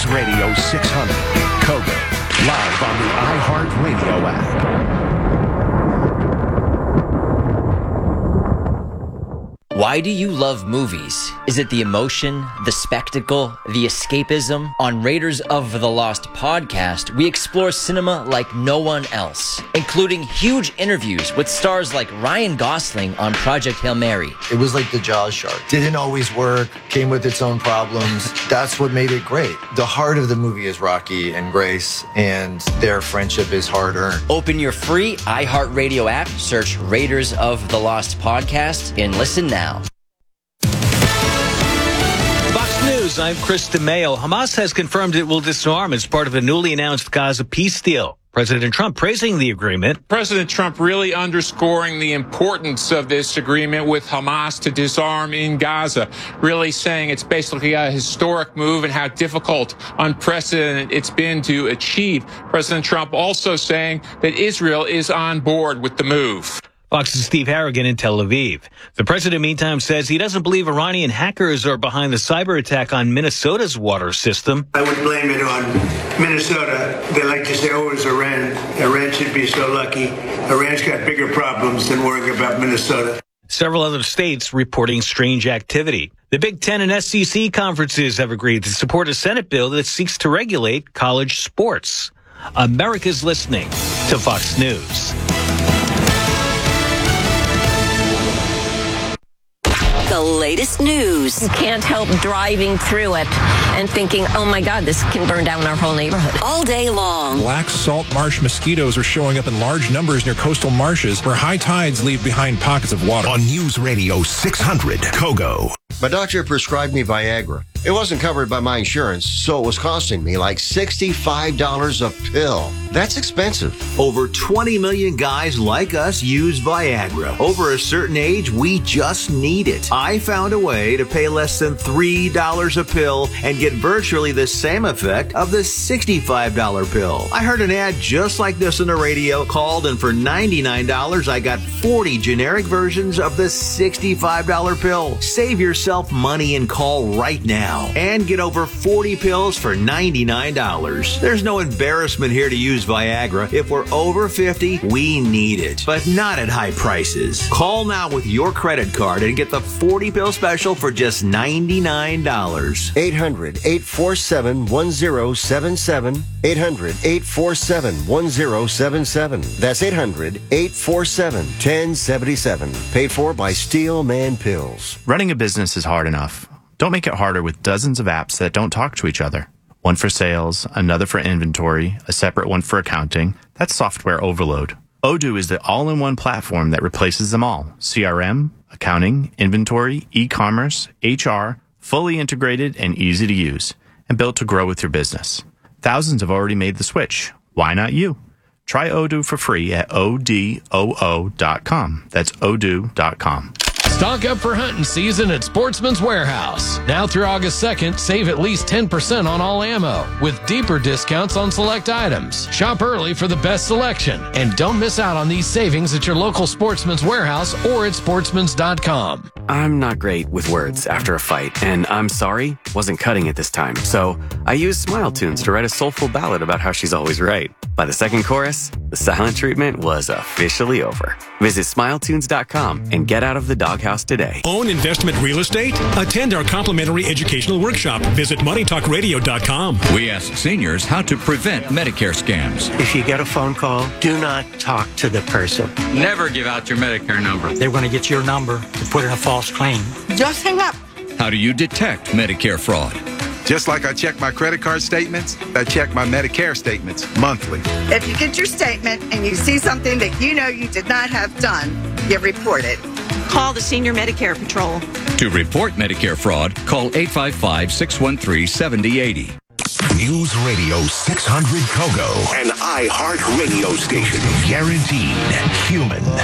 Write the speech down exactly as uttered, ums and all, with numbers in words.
Radio six hundred, Kogo, live on the iHeartRadio app. Why do you love movies? Is it the emotion, the spectacle, the escapism? On Raiders of the Lost podcast, we explore cinema like no one else, including huge interviews with stars like Ryan Gosling on Project Hail Mary. It was like the Jaws shark. Didn't always work, came with its own problems. That's what made it great. The heart of the movie is Rocky and Grace, and their friendship is hard-earned. Open your free iHeartRadio app, search Raiders of the Lost podcast, and listen now. Fox News, I'm Chris DeMaio. Hamas has confirmed it will disarm as part of a newly announced Gaza peace deal. President Trump praising the agreement. President Trump really underscoring the importance of this agreement with Hamas to disarm in Gaza, really saying it's basically a historic move and how difficult, unprecedented it's been to achieve. President Trump also saying that Israel is on board with the move. Fox's Steve Harrigan in Tel Aviv. The president, meantime, says he doesn't believe Iranian hackers are behind the cyber attack on Minnesota's water system. I would blame it on Minnesota. They like to say, oh, it's Iran. Iran should be so lucky. Iran's got bigger problems than worrying about Minnesota. Several other states reporting strange activity. The Big Ten and S E C conferences have agreed to support a Senate bill that seeks to regulate college sports. America's listening to Fox News. The latest news. You can't help driving through it and thinking, oh my God, this can burn down our whole neighborhood. All day long. Black salt marsh mosquitoes are showing up in large numbers near coastal marshes where high tides leave behind pockets of water. On News Radio six hundred, Kogo. My doctor prescribed me Viagra. It wasn't covered by my insurance, so it was costing me like sixty-five dollars a pill. That's expensive. Over twenty million guys like us use Viagra. Over a certain age, we just need it. I found a way to pay less than three dollars a pill and get virtually the same effect of the sixty-five dollars pill. I heard an ad just like this on the radio, called, and for ninety-nine dollars, I got forty generic versions of the sixty-five dollars pill. Save yourself money and call right now and get over forty pills for ninety-nine dollars. There's no embarrassment here to use Viagra. If we're over fifty, we need it, but not at high prices. Call now with your credit card and get the forty pill special for just ninety-nine dollars. eight hundred, eight four seven, one zero seven seven. eight hundred, eight four seven, one zero seven seven. That's eight hundred, eight four seven, one zero seven seven. Paid for by Steel Man Pills. Running a business is hard enough. Don't make it harder with dozens of apps that don't talk to each other. One for sales, another for inventory, a separate one for accounting. That's software overload. Odoo is the all-in-one platform that replaces them all. C R M, accounting, inventory, e-commerce, H R, fully integrated and easy to use, and built to grow with your business. Thousands have already made the switch. Why not you? Try Odoo for free at O D O O dot com. That's odoo dot com. Stock up for hunting season at Sportsman's Warehouse. Now through August second, save at least ten percent on all ammo, with deeper discounts on select items. Shop early for the best selection, and don't miss out on these savings at your local Sportsman's Warehouse or at sportsmans dot com. I'm not great with words after a fight, and I'm sorry, wasn't cutting it this time. So I used Smile Tunes to write a soulful ballad about how she's always right. By the second chorus, the silent treatment was officially over. Visit smile tunes dot com and get out of the doghouse today. Own investment real estate? Attend our complimentary educational workshop. Visit money talk radio dot com. We ask seniors how to prevent Medicare scams. If you get a phone call, do not talk to the person. Never give out your Medicare number. They're going to get your number to put in a false claim. Just hang up. How do you detect Medicare fraud? Just like I check my credit card statements, I check my Medicare statements monthly. If you get your statement and you see something that you know you did not have done, you report it. Call the Senior Medicare Patrol. To report Medicare fraud, call eight five five, six one three, seven zero eight zero. News Radio six hundred Kogo, an iHeart radio station. Guaranteed human.